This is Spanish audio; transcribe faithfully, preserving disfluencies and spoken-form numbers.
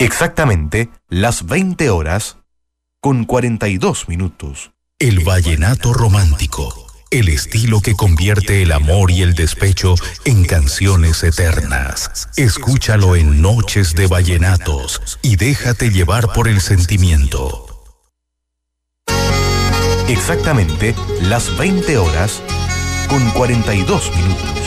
Exactamente las veinte horas con cuarenta y dos minutos. El vallenato romántico, el estilo que convierte el amor y el despecho en canciones eternas. Escúchalo en Noches de Vallenatos y déjate llevar por el sentimiento. Exactamente las veinte horas con cuarenta y dos minutos.